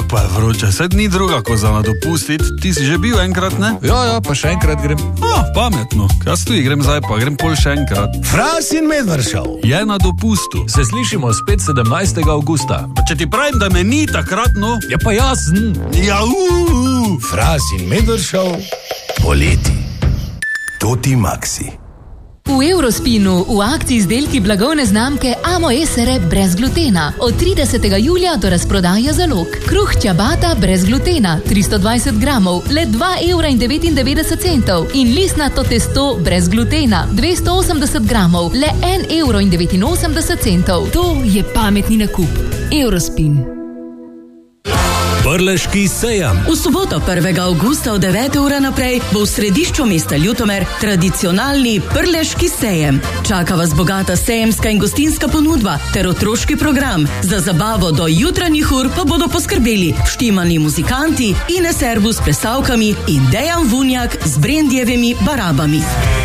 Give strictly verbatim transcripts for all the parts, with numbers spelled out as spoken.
pa je vroče, sed ni druga koza na dopustit. Ti si že bil enkrat, ne? Ja, ja, pa še enkrat grem. Ah, pametno. Jaz tu grem zdaj, pa grem pol še enkrat. Fras in Medvršov je na dopustu. Se slišimo spet sedemnajstega avgusta. Pa če ti pravim, da me ni takrat, no? Ja, pa jasn. Ja, uuu. Fras in Medvršov poleti. Toti Maxi. V Eurospinu v akciji izdelki blagovne znamke Amo Esere brez glutena. Od tridesetega julija do razprodaje zalog. Kruh ciabatta brez glutena, tristo dvajset gramov, le dva evra in devetindevetdeset centov. In listnato testo brez glutena, dvesto osemdeset gramov, le en evro in devetinosemdeset centov. To je pametni nakup. Eurospin. Prleški sejem. V soboto prvega avgusta od devete ure naprej bo v središču mesta Ljutomer tradicionalni Prleški sejem. Čaka vas bogata sejemska in gostinska ponudba ter otroški program. Za zabavo do jutranjih ur pa bodo poskrbeli štimani muzikanti, Ines Erbu s plesavkami in Dejan Vunjak z Brendjevimi barabami.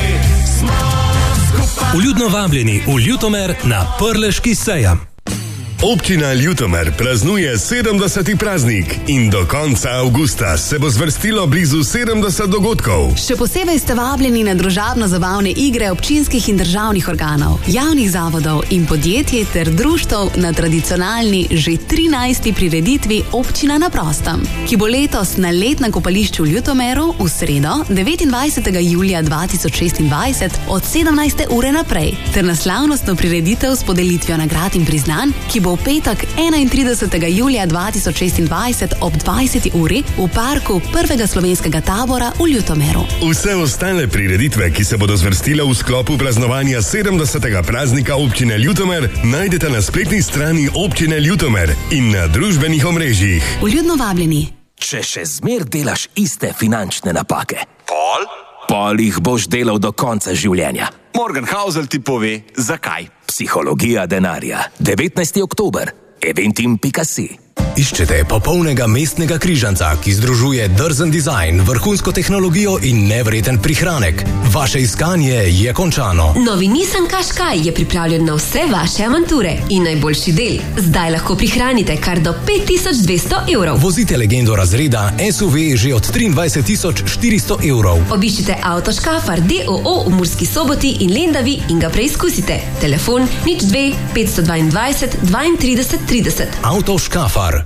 Vljudno vabljeni v Ljutomer na Prleški sejem. Občina Ljutomer praznuje sedemdeseti praznik in do konca avgusta se bo zvrstilo blizu sedemdeset dogodkov. Še posebej ste vabljeni na družabno-zabavne igre občinskih in državnih organov, javnih zavodov in podjetij ter društev na tradicionalni že trinajsti prireditvi Občina na prostem, ki bo letos na letnem kopališču v Ljutomeru v sredo devetindvajsetega julija dva tisoč šestindvajset od sedemnajste ure naprej ter na slavnostno prireditev s podelitvijo nagrad in priznanj, ki bo v petek enaintridesetega julija dva tisoč šestindvajset ob dvajseti uri v parku prvega slovenskega tabora v Ljutomeru. Vse ostale prireditve, ki se bodo zvrstile v sklopu praznovanja sedemdesetega praznika Občine Ljutomer, najdete na spletni strani Občine Ljutomer in na družbenih omrežjih. Vljudno vabljeni. Če še zmer delaš iste finančne napake, pol? Pol jih boš delal do konca življenja. Morgan Housel ti pove, zakaj. Psihologija denarja. devetnajsti oktober. eventim pika si. Iščete popolnega mestnega križanca, ki združuje drzen dizajn, vrhunsko tehnologijo in nevreten prihranek. Vaše iskanje je končano. Novi Nissan Qashqai je pripravljen na vse vaše avanture in najboljši del. Zdaj lahko prihranite kar do pet tisoč dvesto evrov. Vozite legendo razreda S U V že od triindvajset tisoč štiristo evrov. Obiščite Avtoškafar D O O v Murski Soboti in Lendavi in ga preizkusite. Telefon nič dve petsto dvaindvajset dvaintrideset trideset. Avtoškafar.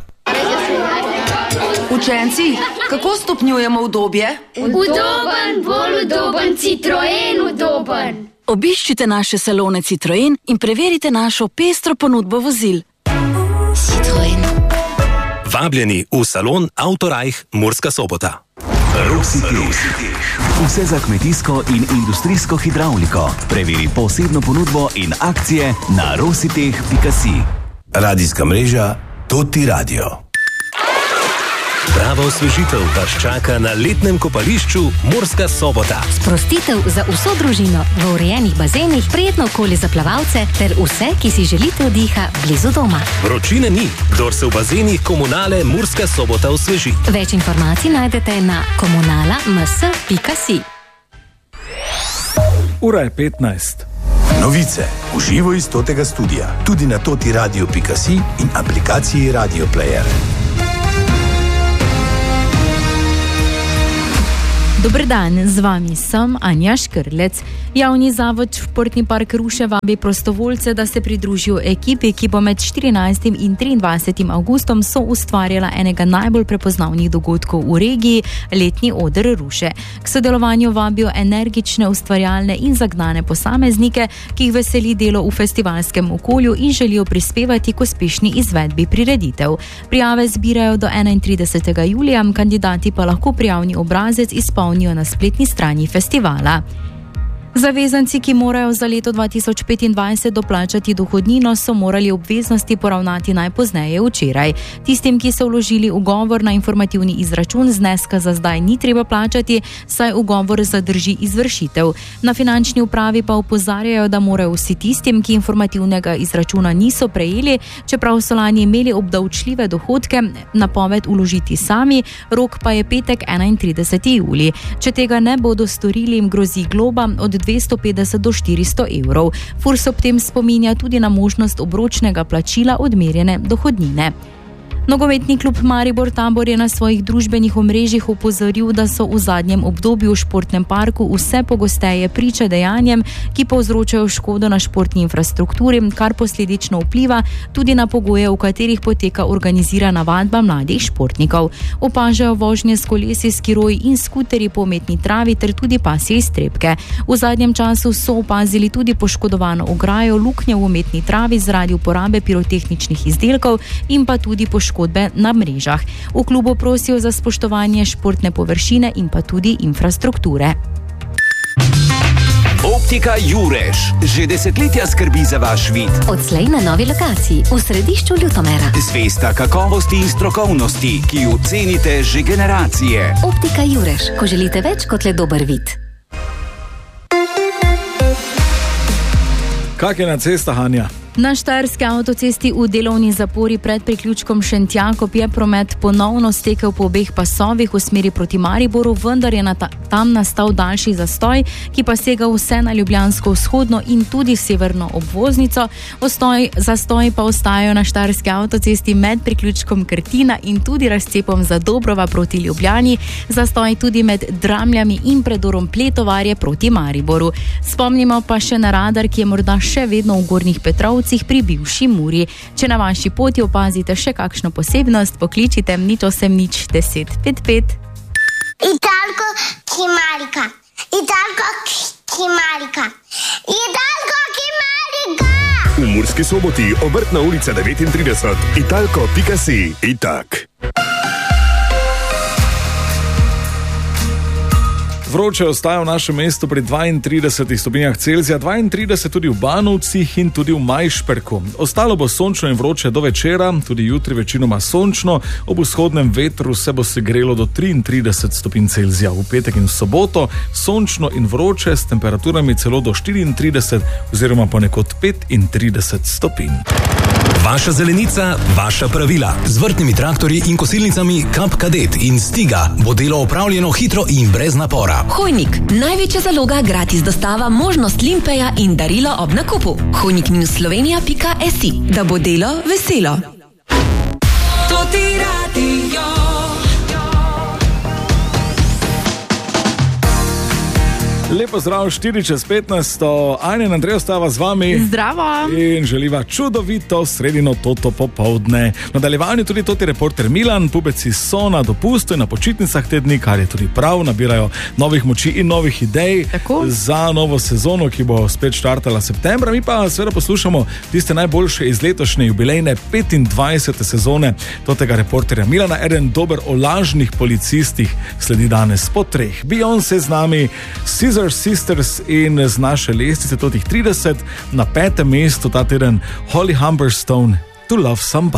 Učenci, kako stopnjujemo udobje? Udoben, bolj udoben, Citroen udoben. Obiščite naše salone Citroen in preverite našo pestro ponudbo vozil. Citroen. Vabljeni v salon Autorajh Murska Sobota. Rositeh. Vse za kmetijsko in industrijsko hidravliko. Preveri posebno ponudbo in akcije na rositeh pika si. Radijska mreža Toti Radio. Prava osvežitev vas čaka na letnem kopališču Murska Sobota. Sprostitev za vso družino v urejenih bazenih, prijetno okolje za plavalce ter vse, ki si želite oddiha blizu doma. Vročine ni, kdor se v bazenih Komunale Murska Sobota osveži. Več informacij najdete na komunala m s pika si. Ura je petnajst. Novice v živo iz Totega studia, tudi na toti radio pika si in aplikaciji Radio Player. Dober dan, z vami sem Anja Škrlec. Javni zavod Športni park Ruše vabi prostovoljce, da se pridružijo ekipi, ki bo med štirinajstim in triindvajsetim avgustom soustvarjala enega najbolj prepoznavnih dogodkov v regiji, letni oder Ruše. K sodelovanju vabijo energične, ustvarjalne in zagnane posameznike, ki jih veseli delo v festivalskem okolju in želijo prispevati k uspešni izvedbi prireditev. Prijave zbirajo do enaintridesetega julija, kandidati pa lahko prijavni obrazec izpolnijo na spletni strani festivala. Zavezanci, ki morajo za leto dva tisoč petindvajset doplačati dohodnino, so morali obveznosti poravnati najpozneje včeraj. Tistim, ki so vložili ugovor na informativni izračun, zneska za zdaj ni treba plačati, saj ugovor zadrži izvršitev. Na finančni upravi pa opozarjajo, da morajo vsi tistim, ki informativnega izračuna niso prejeli, čeprav so lani imeli obdavčljive dohodke, napoved vložiti sami, rok pa je petek enaintrideseti julij. Če tega ne bodo storili, jim grozi globa od dvesto petdeset do štiristo evrov. Furs ob tem spominja tudi na možnost obročnega plačila odmerjene dohodnine. Nogometni klub Maribor Tabor je na svojih družbenih omrežjih opozoril, da so v zadnjem obdobju v športnem parku vse pogosteje priča dejanjem, ki povzročajo škodo na športni infrastrukturi, kar posledično vpliva tudi na pogoje, v katerih poteka organizirana vadba mladih športnikov. Opažajo vožnje s kolesi, skiroji in skuterji po umetni travi ter tudi pasje iztrebke. V zadnjem času so opazili tudi poškodovano ograjo, luknje v umetni travi zaradi uporabe pirotehničnih izdelkov in pa tudi poškodovano na mrežah. V klubu prosijo za spoštovanje športne površine in pa tudi infrastrukture. Optika Jureš že desetletja skrbi za vaš vid. Odslej na novi lokaciji v središču Ljutomera. Zvesta kakovosti in strokovnosti, ki jo cenite že generacije. Optika Jureš, ko želite več kot le dober vid. Kak je na cestah, Anja? Na štajerski avtocesti v delovni zapori pred priključkom Šentjakov je promet ponovno stekel po obeh pasovih v smeri proti Mariboru, vendar je na ta, tam nastal daljši zastoj, ki pa sega vse na ljubljansko vzhodno in tudi severno obvoznico. Ostoj, zastoj pa ostajajo na štajerski avtocesti med priključkom Krtina in tudi razcepom za Dobrova proti Ljubljani, zastoj tudi med Dramljami in predorom Pletovarje proti Mariboru. Spomnimo pa še na radar, ki je morda še vedno v Gornjih Petrovcih pri bivši Muri. Če na vaši poti opazite še kakšno posebnost, pokličite nič osem nič deset pet pet. Italko Kimarika. Italko Kimarika. Italko Kimarika. V Murski Soboti, Obrtna ulica devetintrideset, italko pika si. Itak. Vroče ostaja v našem mestu pri dvaintridesetih stopinjah Celzija, dvaintrideset tudi v Banovcih in tudi v Majšperku. Ostalo bo sončno in vroče do večera, tudi jutri večinoma sončno, ob vzhodnem vetru se bo segrelo do triintrideset stopinj Celzija. V petek in v soboto sončno in vroče s temperaturami celo do štiriintrideset oziroma ponekod petintrideset stopinj. Vaša zelenica, vaša pravila. Z vrtnimi traktorji in kosilnicami Kap Kadet in Stiga bo delo opravljeno hitro in brez napora. Hojnik, največja zaloga, gratis dostava, možnost limpeja in darilo ob nakupu. hojnik slovenija pika si, da bo delo veselo. To ti radio. Lepo zdrav, štiri čez petnajst, Anja in Andrej ostava z vami. Zdravo. In želiva čudovito sredino toto popovdne. V nadaljevanju tudi toti reporter Milan, pubeci so na dopustu in na počitnicah te dni, kar je tudi prav, nabirajo novih moči in novih idej Tako? za novo sezono, ki bo spet štartala septembra. Mi pa seveda poslušamo tiste najboljše iz letošnje jubilejne petindvajsete sezone totega reporterja Milana. Eden dober o lažnih policistih sledi danes po treh. Beyoncé z nami, Scissor Sisters in z naše lestvice totih trideset na petem mestu ta teden Holly Humberstone, To Love Somebody.